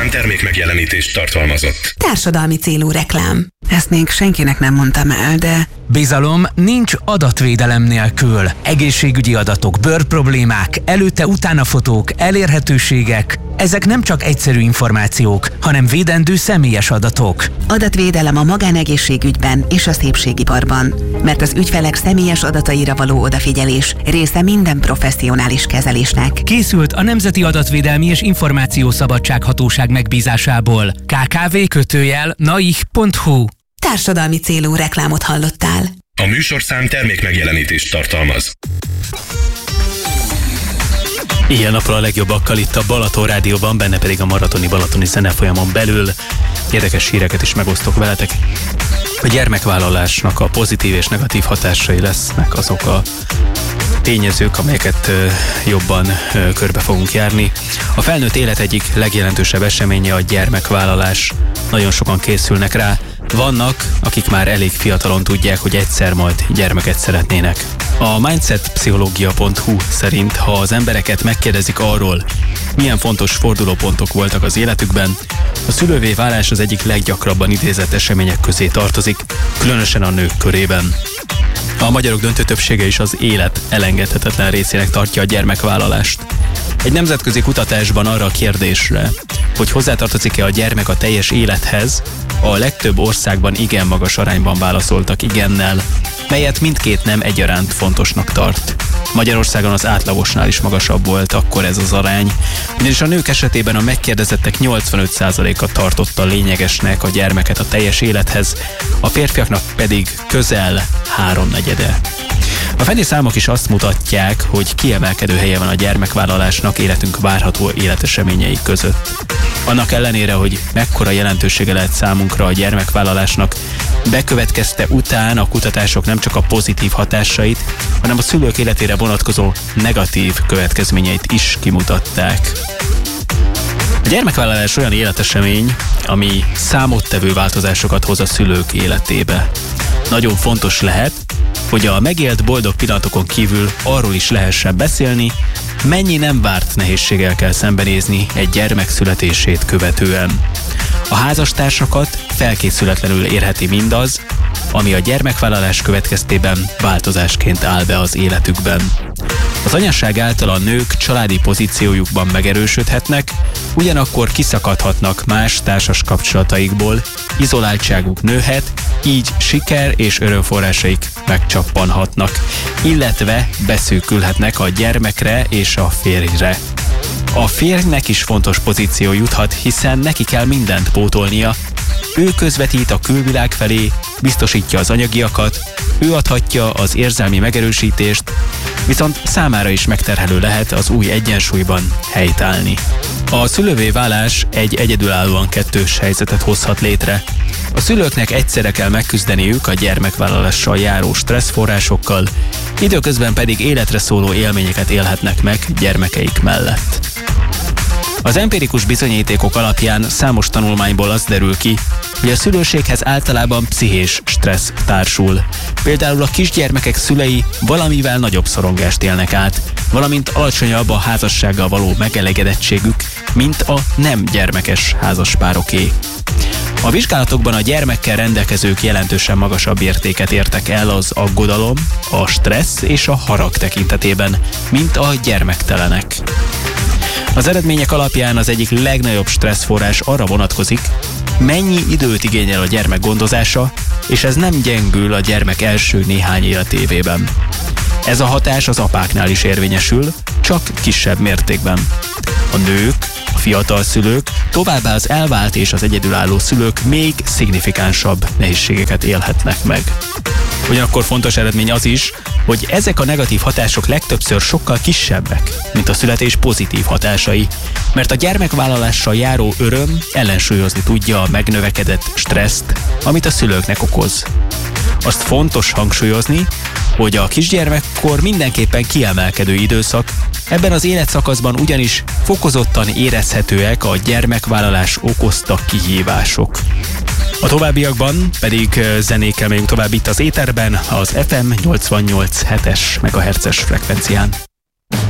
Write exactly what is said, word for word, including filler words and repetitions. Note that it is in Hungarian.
műsorszám termék megjelenítést tartalmazott. Társadalmi célú reklám. Ezt még senkinek nem mondtam el, de... Bizalom nincs adatvédelem nélkül. Egészségügyi adatok, bőrproblémák, előtte-utána fotók, elérhetőségek. Ezek nem csak egyszerű információk, hanem védendő személyes adatok. Adatvédelem a magánegészségügyben és a szépségiparban, mert az ügyfelek személyes adataira való odafigyelés része minden professzionális kezelésnek. Készült a Nemzeti Adatvédelmi és Információszabadsághatóság megbízásából. ká ká vé kötőjel naih pont hu. Társadalmi célú reklámot hallottál. A műsorszám termék megjelenítést tartalmaz. Ilyen napra a legjobbakkal itt a Balaton Rádióban, benne pedig a maratoni balatoni zenefolyamon belül érdekes híreket is megosztok veletek. A gyermekvállalásnak a pozitív és negatív hatásai lesznek azok a tényezők, amelyeket jobban körbe fogunk járni. A felnőtt élet egyik legjelentősebb eseménye a gyermekvállalás. Nagyon sokan készülnek rá. Vannak, akik már elég fiatalon tudják, hogy egyszer majd gyermeket szeretnének. A mindsetpszichológia pont hu szerint, ha az embereket megkérdezik arról, milyen fontos fordulópontok voltak az életükben, a szülővé válás az egyik leggyakrabban idézett események közé tartozik, különösen a nők körében. A magyarok döntő többsége is az élet elengedhetetlen részének tartja a gyermekvállalást. Egy nemzetközi kutatásban arra a kérdésre, hogy hozzátartozik-e a gyermek a teljes élethez, a legtöbb országban igen magas arányban válaszoltak igennel, melyet mindkét nem egyaránt fontosnak tart. Magyarországon az átlagosnál is magasabb volt akkor ez az arány, ugyanis a nők esetében a megkérdezettek nyolcvanöt százaléka tartotta lényegesnek a gyermeket a teljes élethez, a férfiaknak pedig közel háromnegyede. A fenni számok is azt mutatják, hogy kiemelkedő helye van a gyermekvállalásnak életünk várható életeseményei között. Annak ellenére, hogy mekkora jelentősége lehet számunkra a gyermekvállalásnak, bekövetkezte után a kutatások nem csak a pozitív hatásait, hanem a szülők életére vonatkozó negatív következményeit is kimutatták. A gyermekvállalás olyan életesemény, ami számottevő változásokat hoz a szülők életébe. Nagyon fontos lehet, hogy a megélt boldog pillanatokon kívül arról is lehessen beszélni, mennyi nem várt nehézséggel kell szembenézni egy gyermek születését követően. A házastársakat felkészületlenül érheti mindaz, ami a gyermekvállalás következtében változásként áll be az életükben. Az anyaság által a nők családi pozíciójukban megerősödhetnek, ugyanakkor kiszakadhatnak más társas kapcsolataikból, izoláltságuk nőhet, így siker és örömforrásaik megcsappanhatnak, illetve beszűkülhetnek a gyermekre és a férjre. A férjnek is fontos pozíció juthat, hiszen neki kell mindent pótolnia. Ő közvetít a külvilág felé, biztosítja az anyagiakat, ő adhatja az érzelmi megerősítést, viszont számára is megterhelő lehet az új egyensúlyban helytállni. A szülővé válás egy egyedülállóan kettős helyzetet hozhat létre. A szülőknek egyszerre kell megküzdeniük a gyermekvállalással járó stresszforrásokkal, időközben pedig életre szóló élményeket élhetnek meg gyermekeik mellett. Az empirikus bizonyítékok alapján számos tanulmányból az derül ki, hogy a szülőséghez általában pszichés stressz társul. Például a kisgyermekek szülei valamivel nagyobb szorongást élnek át, valamint alacsonyabb a házassággal való megelégedettségük, mint a nem gyermekes házaspároké. A vizsgálatokban a gyermekkel rendelkezők jelentősen magasabb értéket értek el az aggodalom, a stressz és a harag tekintetében, mint a gyermektelenek. Az eredmények alapján az egyik legnagyobb stresszforrás arra vonatkozik, mennyi időt igényel a gyermek gondozása, és ez nem gyengül a gyermek első néhány életévében. Ez a hatás az apáknál is érvényesül, csak kisebb mértékben. A nők, a fiatal szülők, továbbá az elvált és az egyedülálló szülők még szignifikánsabb nehézségeket élhetnek meg. Ugyanakkor fontos eredmény az is, hogy ezek a negatív hatások legtöbbször sokkal kisebbek, mint a születés pozitív hatásai, mert a gyermekvállalással járó öröm ellensúlyozni tudja a megnövekedett stresszt, amit a szülőknek okoz. Azt fontos hangsúlyozni, hogy a kisgyermekkor mindenképpen kiemelkedő időszak, ebben az életszakaszban ugyanis fokozottan érezhetőek a gyermekvállalás okozta kihívások. A továbbiakban pedig zenékkel megyünk tovább itt az éterben, az ef em nyolcvannyolc hetes megahertzes frekvencián.